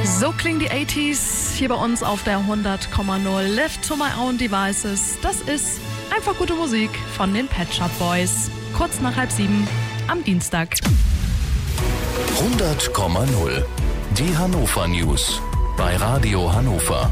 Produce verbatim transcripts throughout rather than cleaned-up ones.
So klingen die achtziger hier bei uns auf der hundert Komma null. Left to my own devices. Das ist einfach gute Musik von den Pet Shop Boys. Kurz nach halb sieben am Dienstag. hundert Komma null. Die Hannover News bei Radio Hannover.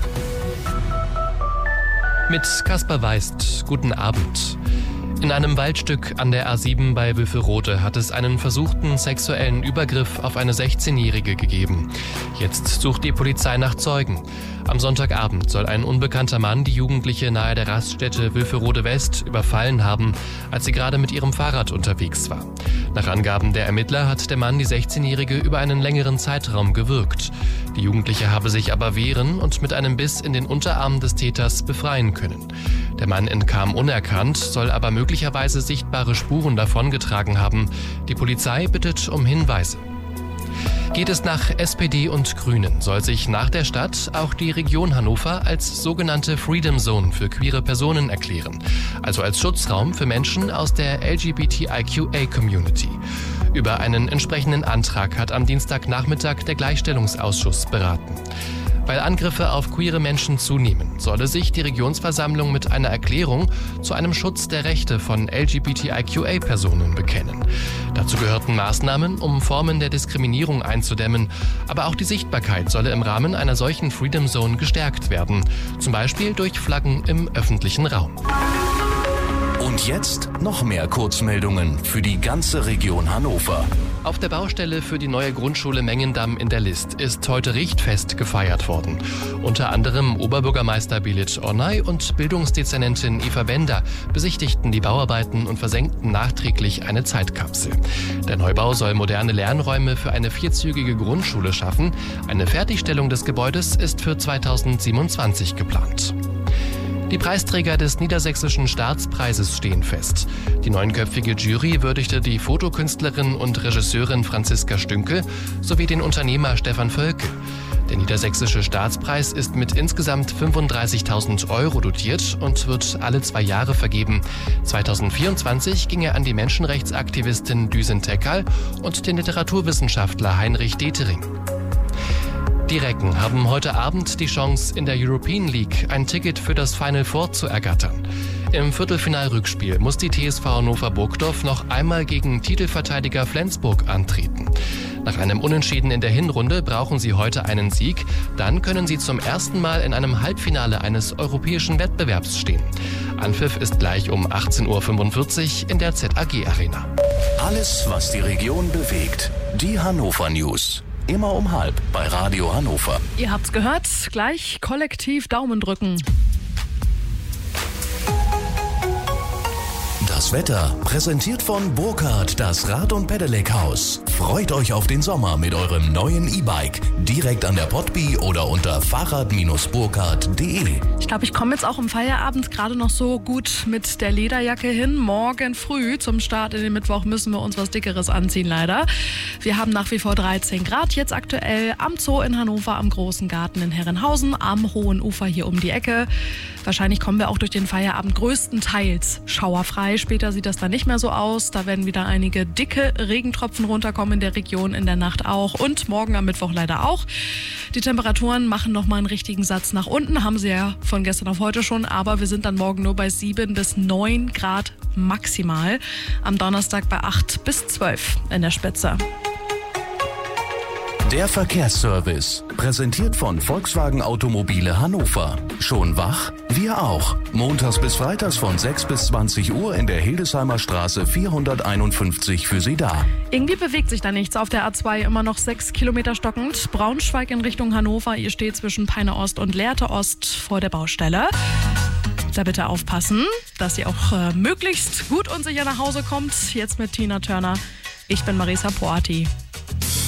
Mit Kaspar Weist, guten Abend. In einem Waldstück an der A sieben bei Wülferode hat es einen versuchten sexuellen Übergriff auf eine sechzehnjährige gegeben. Jetzt sucht die Polizei nach Zeugen. Am Sonntagabend soll ein unbekannter Mann die Jugendliche nahe der Raststätte Wülferode West überfallen haben, als sie gerade mit ihrem Fahrrad unterwegs war. Nach Angaben der Ermittler hat der Mann die sechzehnjährige über einen längeren Zeitraum gewürgt. Die Jugendliche habe sich aber wehren und mit einem Biss in den Unterarm des Täters befreien können. Der Mann entkam unerkannt, soll aber möglicherweise sichtbare Spuren davongetragen haben. Die Polizei bittet um Hinweise. Geht es nach S P D und Grünen, soll sich nach der Stadt auch die Region Hannover als sogenannte Freedom Zone für queere Personen erklären, also als Schutzraum für Menschen aus der L G B T I Q A Community. Über einen entsprechenden Antrag hat am Dienstagnachmittag der Gleichstellungsausschuss beraten. Weil Angriffe auf queere Menschen zunehmen, solle sich die Regionsversammlung mit einer Erklärung zu einem Schutz der Rechte von L G B T I Q A-Personen bekennen. Dazu gehörten Maßnahmen, um Formen der Diskriminierung einzudämmen, aber auch die Sichtbarkeit solle im Rahmen einer solchen Freedom Zone gestärkt werden, zum Beispiel durch Flaggen im öffentlichen Raum. Und jetzt noch mehr Kurzmeldungen für die ganze Region Hannover. Auf der Baustelle für die neue Grundschule Mengendamm in der List ist heute Richtfest gefeiert worden. Unter anderem Oberbürgermeister Belit Ornay und Bildungsdezernentin Eva Bender besichtigten die Bauarbeiten und versenkten nachträglich eine Zeitkapsel. Der Neubau soll moderne Lernräume für eine vierzügige Grundschule schaffen. Eine Fertigstellung des Gebäudes ist für zweitausendsiebenundzwanzig geplant. Die Preisträger des Niedersächsischen Staatspreises stehen fest. Die neunköpfige Jury würdigte die Fotokünstlerin und Regisseurin Franziska Stünkel sowie den Unternehmer Stefan Völke. Der Niedersächsische Staatspreis ist mit insgesamt fünfunddreißigtausend Euro dotiert und wird alle zwei Jahre vergeben. zweitausendvierundzwanzig ging er an die Menschenrechtsaktivistin Düsen Tekal und den Literaturwissenschaftler Heinrich Detering. Die Recken haben heute Abend die Chance, in der European League ein Ticket für das Final Four zu ergattern. Im Viertelfinal-Rückspiel muss die T S V Hannover Burgdorf noch einmal gegen Titelverteidiger Flensburg antreten. Nach einem Unentschieden in der Hinrunde brauchen sie heute einen Sieg. Dann können sie zum ersten Mal in einem Halbfinale eines europäischen Wettbewerbs stehen. Anpfiff ist gleich um achtzehn Uhr fünfundvierzig in der Z A G-Arena. Alles, was die Region bewegt. Die Hannover News. Immer um halb bei Radio Hannover. Ihr habt's gehört, gleich kollektiv Daumen drücken. Das Wetter präsentiert von Burkhardt, das Rad- und Pedelec-Haus. Freut euch auf den Sommer mit eurem neuen E-Bike. Direkt an der Potby oder unter fahrrad Bindestrich burkhardt punkt de. Ich glaube, ich komme jetzt auch im Feierabend gerade noch so gut mit der Lederjacke hin. Morgen früh zum Start in den Mittwoch müssen wir uns was Dickeres anziehen, leider. Wir haben nach wie vor dreizehn Grad jetzt aktuell am Zoo in Hannover, am Großen Garten in Herrenhausen, am Hohen Ufer hier um die Ecke. Wahrscheinlich kommen wir auch durch den Feierabend größtenteils schauerfrei. Später sieht das dann nicht mehr so aus. Da werden wieder einige dicke Regentropfen runterkommen in der Region, in der Nacht auch und morgen am Mittwoch leider auch. Die Temperaturen machen nochmal einen richtigen Satz nach unten, haben sie ja von gestern auf heute schon, aber wir sind dann morgen nur bei sieben bis neun Grad maximal. Am Donnerstag bei acht bis zwölf in der Spitze. Der Verkehrsservice, präsentiert von Volkswagen Automobile Hannover. Schon wach? Wir auch. Montags bis freitags von sechs bis zwanzig Uhr in der Hildesheimer Straße vierhunderteinundfünfzig für Sie da. Irgendwie bewegt sich da nichts auf der A zwei, immer noch sechs Kilometer stockend. Braunschweig in Richtung Hannover, ihr steht zwischen Peine Ost und Lehrte Ost vor der Baustelle. Da bitte aufpassen, dass ihr auch äh, möglichst gut und sicher nach Hause kommt. Jetzt mit Tina Turner. Ich bin Marisa Poati.